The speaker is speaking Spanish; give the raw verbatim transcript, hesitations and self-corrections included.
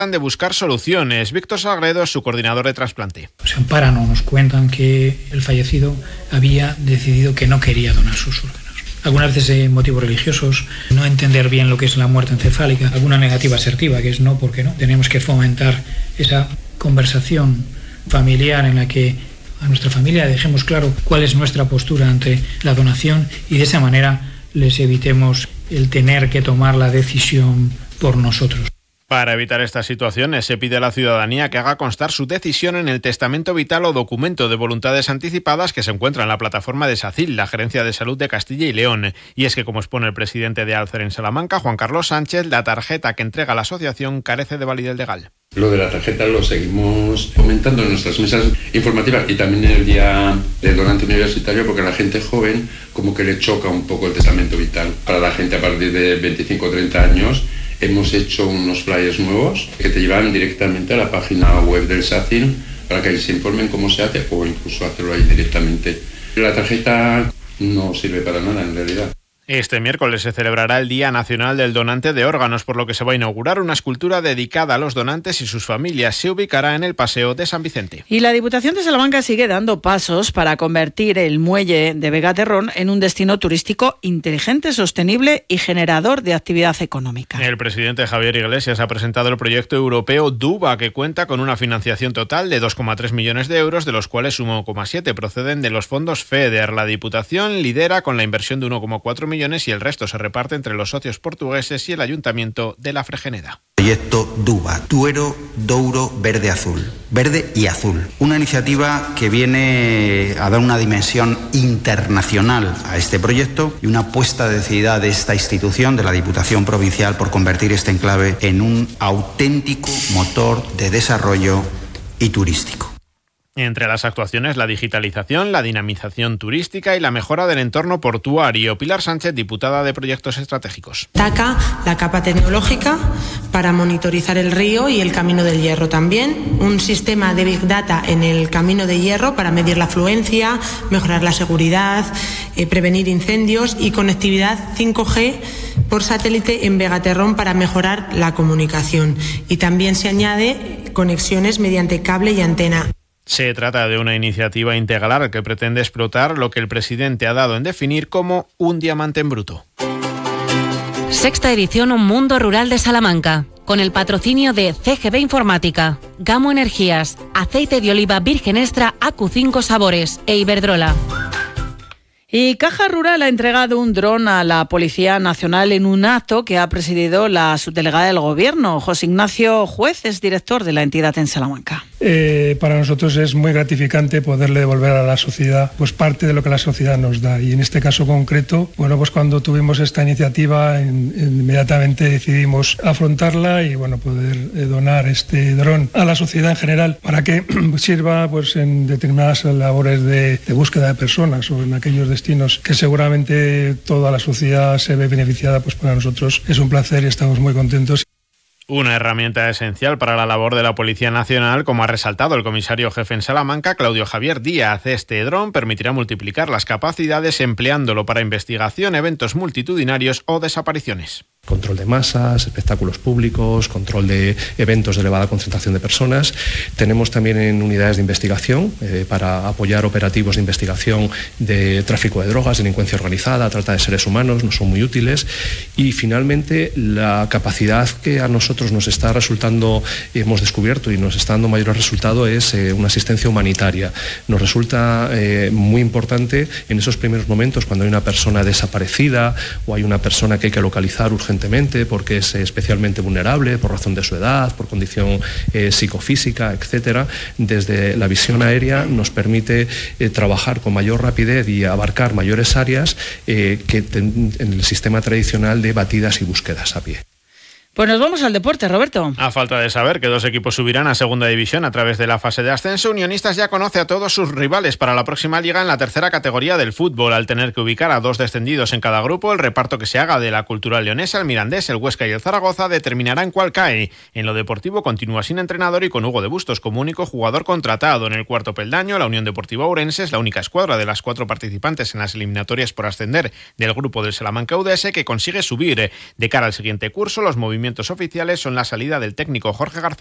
de buscar soluciones. Víctor Sagredo es su coordinador de trasplante. Pues en Páramo nos cuentan que el fallecido había decidido que no quería donar sus órganos. Algunas veces de motivos religiosos, no entender bien lo que es la muerte encefálica, alguna negativa asertiva, que es no porque no. Tenemos que fomentar esa conversación familiar en la que a nuestra familia dejemos claro cuál es nuestra postura ante la donación y de esa manera les evitemos el tener que tomar la decisión por nosotros. Para evitar estas situaciones, se pide a la ciudadanía que haga constar su decisión en el testamento vital o documento de voluntades anticipadas que se encuentra en la plataforma de SACIL, la Gerencia de Salud de Castilla y León. Y es que, como expone el presidente de Alcer en Salamanca, Juan Carlos Sánchez, la tarjeta que entrega la asociación carece de validez legal. Lo de la tarjeta lo seguimos fomentando en nuestras mesas informativas y también en el día del donante universitario, porque a la gente joven como que le choca un poco el testamento vital. Para la gente a partir de veinticinco o treinta años hemos hecho unos flyers nuevos que te llevan directamente a la página web del SACIL para que se informen cómo se hace o incluso hacerlo ahí directamente. La tarjeta no sirve para nada en realidad. Este miércoles se celebrará el Día Nacional del Donante de Órganos, por lo que se va a inaugurar una escultura dedicada a los donantes y sus familias. Se ubicará en el Paseo de San Vicente. Y la Diputación de Salamanca sigue dando pasos para convertir el muelle de Vega-Terrón en un destino turístico inteligente, sostenible y generador de actividad económica. El presidente Javier Iglesias ha presentado el proyecto europeo DUBA, que cuenta con una financiación total de dos coma tres millones de euros, de los cuales uno coma siete proceden de los fondos FEDER. La Diputación lidera con la inversión de uno coma cuatro millones y el resto se reparte entre los socios portugueses y el Ayuntamiento de La Fregeneda. Proyecto DUBA, Duero, Douro, Verde, Azul. Verde y azul. Una iniciativa que viene a dar una dimensión internacional a este proyecto y una apuesta decidida de esta institución, de la Diputación Provincial, por convertir este enclave en un auténtico motor de desarrollo y turístico. Entre las actuaciones, la digitalización, la dinamización turística y la mejora del entorno portuario. Pilar Sánchez, diputada de Proyectos Estratégicos. Destaca la capa tecnológica para monitorizar el río y el Camino del Hierro también. Un sistema de Big Data en el Camino de Hierro para medir la afluencia, mejorar la seguridad, eh, prevenir incendios y conectividad cinco G por satélite en Vega-Terrón para mejorar la comunicación. Y también se añade conexiones mediante cable y antena. Se trata de una iniciativa integral que pretende explotar lo que el presidente ha dado en definir como un diamante en bruto. Sexta edición Un Mundo Rural de Salamanca, con el patrocinio de C G B Informática, Gamo Energías, Aceite de Oliva Virgen Extra A Q cinco Sabores e Iberdrola. Y Caja Rural ha entregado un dron a la Policía Nacional en un acto que ha presidido la subdelegada del Gobierno. José Ignacio Juez es director de la entidad en Salamanca. Eh, para nosotros es muy gratificante poderle devolver a la sociedad pues parte de lo que la sociedad nos da. Y en este caso concreto, bueno, pues cuando tuvimos esta iniciativa, en, inmediatamente decidimos afrontarla y bueno, poder eh, donar este dron a la sociedad en general para que sirva pues en determinadas labores de, de búsqueda de personas o en aquellos destinos que seguramente toda la sociedad se ve beneficiada. Pues para nosotros es un placer y estamos muy contentos. Una herramienta esencial para la labor de la Policía Nacional, como ha resaltado el comisario jefe en Salamanca, Claudio Javier Díaz. Este dron permitirá multiplicar las capacidades empleándolo para investigación, eventos multitudinarios o desapariciones. Control de masas, espectáculos públicos, control de eventos de elevada concentración de personas. Tenemos también en unidades de investigación eh, para apoyar operativos de investigación de tráfico de drogas, delincuencia organizada, trata de seres humanos, nos son muy útiles. Y finalmente la capacidad que a nosotros nos está resultando, hemos descubierto y nos está dando mayor resultado es eh, una asistencia humanitaria. Nos resulta eh, muy importante en esos primeros momentos cuando hay una persona desaparecida o hay una persona que hay que localizar urgentemente porque es especialmente vulnerable por razón de su edad, por condición eh, psicofísica, etcétera. Desde la visión aérea nos permite eh, trabajar con mayor rapidez y abarcar mayores áreas eh, que ten, en el sistema tradicional de batidas y búsquedas a pie. Pues nos vamos al deporte, Roberto. A falta de saber que dos equipos subirán a segunda división a través de la fase de ascenso, Unionistas ya conoce a todos sus rivales para la próxima liga en la tercera categoría del fútbol. Al tener que ubicar a dos descendidos en cada grupo, el reparto que se haga de la Cultural Leonesa, el Mirandés, el Huesca y el Zaragoza determinará en cuál cae. En lo deportivo continúa sin entrenador y con Hugo de Bustos como único jugador contratado. En el cuarto peldaño, la Unión Deportiva Ourense es la única escuadra de las cuatro participantes en las eliminatorias por ascender del grupo del Salamanca U D S que consigue subir. De cara al siguiente curso, los movimientos movimientos oficiales son la salida del técnico Jorge García